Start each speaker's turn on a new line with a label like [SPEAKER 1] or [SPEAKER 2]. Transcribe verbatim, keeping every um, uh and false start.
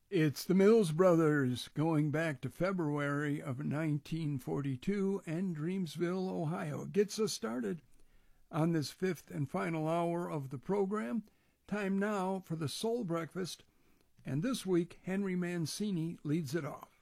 [SPEAKER 1] It's the Mills Brothers going back to February of nineteen forty-two, and Dreamsville, Ohio gets us started on this fifth and final hour of the program. Time now for the Soul Breakfast, and this week Henry Mancini leads it off.